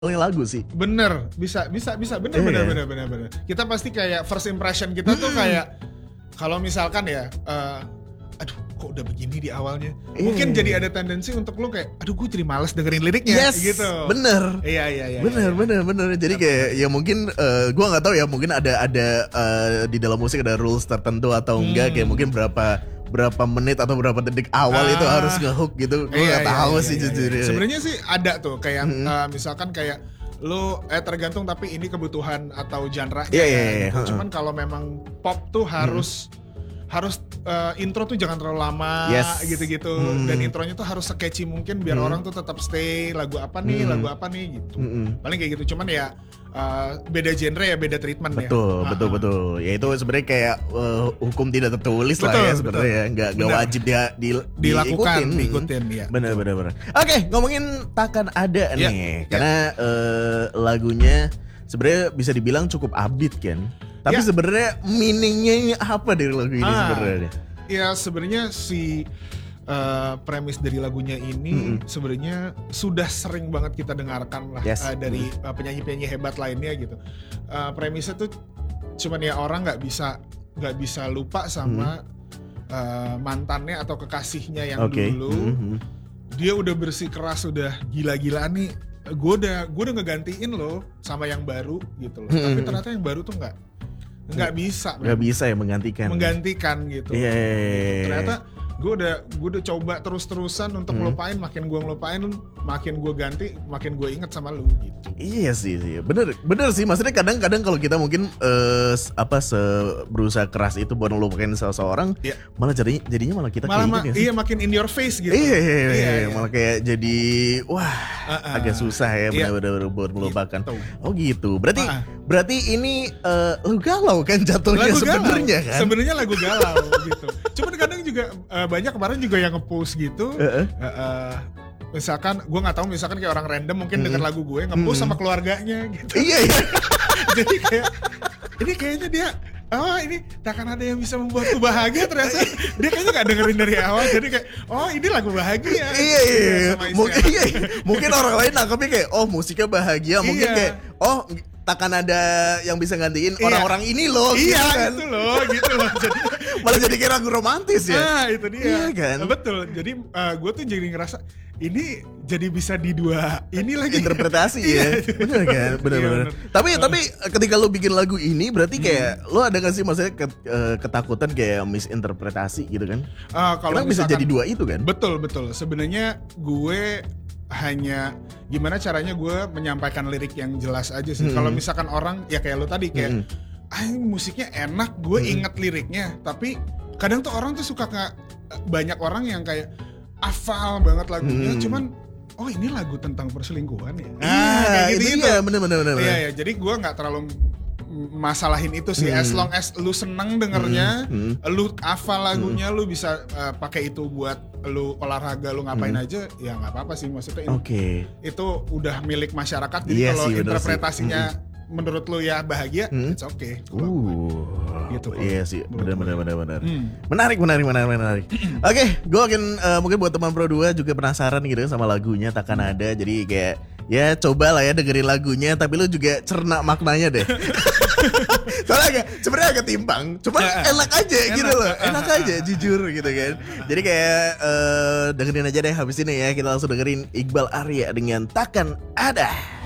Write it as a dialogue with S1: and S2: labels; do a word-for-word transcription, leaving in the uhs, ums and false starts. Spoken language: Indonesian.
S1: lagu sih.
S2: Bener, bisa, bisa, bisa, bener,
S1: Iya.
S2: bener, bener, bener, bener. Kita pasti kayak first impression kita tuh kayak kalau misalkan ya, eh, aduh, kok udah begini di awalnya.
S1: Iya.
S2: Mungkin jadi ada tendensi untuk lu kayak, aduh, gue jadi males dengerin liriknya,
S1: Yes,
S2: gitu.
S1: bener.
S2: Iya, iya, iya.
S1: Bener,
S2: iya.
S1: bener, bener. Jadi kayak ya mungkin uh, gue nggak tahu ya, mungkin ada ada uh, di dalam musik ada rules tertentu atau enggak, kayak mungkin berapa berapa menit atau berapa detik awal
S2: Ah.
S1: itu harus ngehook gitu. Gue
S2: Iya,
S1: nggak
S2: iya,
S1: tahu
S2: iya,
S1: sih
S2: iya,
S1: jujur.
S2: iya. Sebenarnya sih ada tuh kayak
S1: Mm-hmm.
S2: eh, misalkan kayak lu eh tergantung tapi ini kebutuhan atau genre-nya.
S1: Iya, iya,
S2: kan,
S1: iya,
S2: gitu.
S1: iya.
S2: Cuman kalau memang pop tuh harus harus eh, intro tuh jangan terlalu lama
S1: Yes.
S2: gitu-gitu
S1: Mm.
S2: dan intronya tuh harus se-catchy mungkin biar
S1: Mm.
S2: orang tuh tetap stay lagu apa nih,
S1: Mm.
S2: lagu apa nih gitu.
S1: Mm-mm.
S2: Paling kayak gitu. Cuman ya eh, beda genre ya, beda treatment ya.
S1: Betul,
S2: Ah,
S1: betul,
S2: ah.
S1: betul. Ya itu sebenarnya kayak uh, hukum tidak tertulis lah
S2: Betul,
S1: ya sebenarnya
S2: betul.
S1: ya, nggak nggak
S2: Benar.
S1: wajib dia di,
S2: Dilakukan,
S1: diikutin.
S2: diikutin, ya.
S1: Bener, bener, bener. Oke, ngomongin takkan ada
S2: Ya,
S1: nih,
S2: ya.
S1: karena uh, lagunya sebenarnya bisa dibilang cukup upbeat kan. Tapi
S2: Ya.
S1: sebenarnya meaningnya ini apa dari lagu ini
S2: Ah.
S1: sebenarnya?
S2: Ya sebenarnya si uh, premis dari lagunya ini sebenarnya sudah sering banget kita dengarkan lah
S1: Yes.
S2: uh, dari uh, penyanyi-penyanyi hebat lainnya gitu. Uh, premisnya tuh cuman ya orang nggak bisa nggak bisa lupa sama uh, mantannya atau kekasihnya yang
S1: Oke.
S2: dulu.
S1: Mhm.
S2: Dia udah bersikeras, udah gila-gilaan nih. Gue udah gue udah ngegantiin lo sama yang baru gitu loh. Tapi ternyata yang baru tuh nggak nggak bisa.
S1: Nggak bisa ya menggantikan.
S2: menggantikan gitu.
S1: Iya, iya, iya, iya.
S2: Ternyata gue udah gue udah coba terus-terusan untuk
S1: Hmm.
S2: ngelupain, makin gue ngelupain, makin gue ganti, makin gue inget sama lu gitu.
S1: Iya sih, sih. Bener, bener sih. Maksudnya kadang-kadang kalau kita mungkin eh, s- apa se berusaha keras itu buat ngelupain seseorang,
S2: Iya.
S1: malah jadinya jadinya malah kita
S2: Malah
S1: kayak
S2: ma-
S1: gitu ya sih?
S2: iya makin in your face gitu.
S1: Iya, iya, iya,
S2: Iya,
S1: iya.
S2: iya.
S1: Malah kayak jadi wah
S2: Uh-uh.
S1: agak susah ya
S2: Iya.
S1: benar-benar buat melupakan.
S2: Gitu.
S1: Oh gitu. Berarti
S2: Uh-uh.
S1: berarti ini eh, lu galau kan jatuhnya
S2: Lagu galau.
S1: sebenarnya kan?
S2: Sebenarnya lagu galau gitu. Cuman kadang juga eh, banyak kemarin juga yang nge-post gitu.
S1: Heeh.
S2: Eh, eh, misalkan gue nggak tahu, misalkan kayak orang random mungkin denger lagu gue nge-post
S1: Mm-mm.
S2: sama keluarganya gitu.
S1: Iya, iya.
S2: Jadi kayak ini kayaknya dia oh ini takkan ada yang bisa membuatku bahagia, ternyata dia kayaknya gak dengerin dari awal, jadi kayak oh ini lagu bahagia.
S1: Iya, iya, iya.
S2: Sama istri
S1: Mungkin,
S2: anak.
S1: iya, iya. Mungkin orang lain nangkepnya kayak oh musiknya bahagia, mungkin
S2: Iya.
S1: kayak oh takkan ada yang bisa gantiin
S2: Iya.
S1: orang-orang ini loh.
S2: Iya
S1: gitu kan.
S2: gitu loh, gitu loh. Jadi
S1: Malah jadi kayak lagu romantis ya.
S2: nah itu dia.
S1: Iya kan?
S2: Betul. Jadi gue tuh jadi ngerasa ini jadi bisa di dua ini lagi
S1: Interpretasi
S2: Iya.
S1: ya. Bener kan? Bener-bener.
S2: Iya, bener.
S1: Tapi tapi ketika lu bikin lagu ini berarti kayak lu ada gak sih maksudnya ke- eh, ketakutan kayak misinterpretasi gitu kan?
S2: Eh, kalau
S1: Karena bisa
S2: misalkan-
S1: jadi dua itu kan?
S2: Betul betul. Sebenarnya gue hanya gimana caranya gue menyampaikan lirik yang jelas aja sih.
S1: Hmm.
S2: Kalau misalkan orang ya kayak lo tadi kayak,
S1: Hmm.
S2: ah ini musiknya enak, gue
S1: Hmm.
S2: inget liriknya. Tapi kadang tuh orang tuh suka nggak, banyak orang yang kayak hafal banget lagunya,
S1: Hmm.
S2: cuman oh ini lagu tentang perselingkuhan ya.
S1: Iya,
S2: kayak
S1: itu
S2: gitu-gitu.
S1: dia bener-bener. bener.
S2: Iya ya, jadi gue nggak terlalu masalahin itu sih.
S1: Hmm.
S2: As long as lu seneng dengernya,
S1: Hmm.
S2: lu hafal lagunya, lu bisa uh, pakai itu buat lu olahraga, lu ngapain
S1: Hmm.
S2: aja, ya nggak apa-apa sih. Maksudnya
S1: Oke.
S2: itu udah milik masyarakat. Jadi
S1: Iya
S2: kalau
S1: sih, bener
S2: interpretasinya menurut lu ya bahagia,
S1: Hmm.
S2: it's okay.
S1: Uh,
S2: Gitu kalau
S1: iya sih,
S2: menurut
S1: benar-benar
S2: gue.
S1: benar-benar.
S2: Hmm.
S1: Menarik, menarik, menarik, menarik. Oke, gue akan eh, mungkin buat teman Pro dua juga penasaran gitu sama lagunya Takkan Ada. Jadi kayak ya coba lah ya dengerin lagunya, tapi lu juga cerna maknanya deh. Soalnya agak sebenarnya agak timpang, cuma
S2: Ya,
S1: enak aja
S2: enak.
S1: gitu loh, enak aja jujur gitu kan. Jadi kayak eh, dengerin aja deh habis ini ya, kita langsung dengerin Iqbal Arya dengan Takkan Ada.